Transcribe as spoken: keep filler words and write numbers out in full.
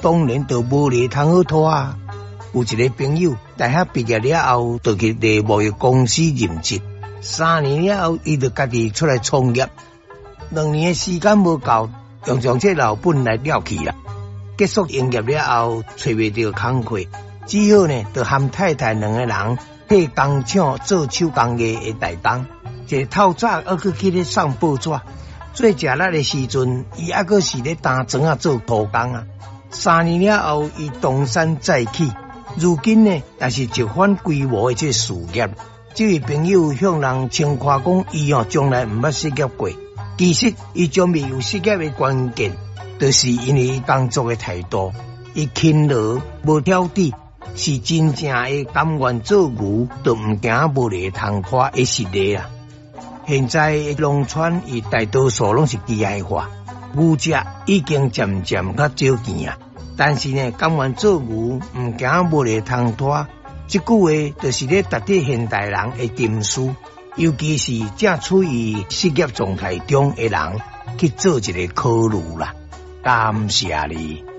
当然就无咧通好拖啊。有一个朋友大学毕业了后，就去猎贸易公司任职，三年了后，伊就家己出来创业。两年的时间无够，用将这老本来了去啦。结束营业了后，找袂到工课，只好呢，就和太太两个人替工厂做手工艺的代工。一透早还去去咧送报纸，做食力的时阵，伊还阁是咧打砖啊做土工啊。三年了后，伊东山再起，如今呢，也是一番规模的这事业。这位朋友向人称夸讲，伊哦从来毋捌失业过。其实，伊从未有失业的关键，就是因为工作的态度，伊勤劳无挑剔，是真正的甘愿做牛，都毋惊无力通拖的实力啊。现在农村伊大多数拢是机械化，牛只已经渐渐较少见啊。但是呢，甘愿做牛，毋惊无力通拖，这句话就是咧达得现代人的定数。尤其是正处于失业状态中的人去做一个考虑啦。感谢你。